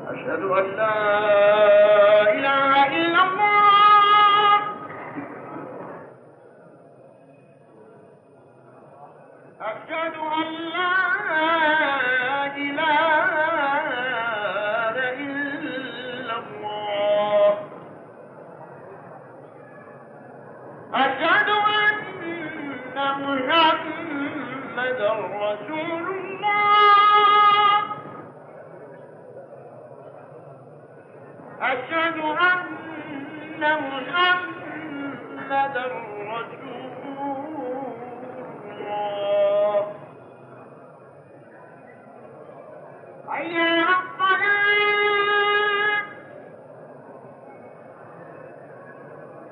أشهد أن لا إله إلا الله. أشهد أن لا إله إلا الله. أشهد أن محمدا رسول الله. أشهد أن محمدا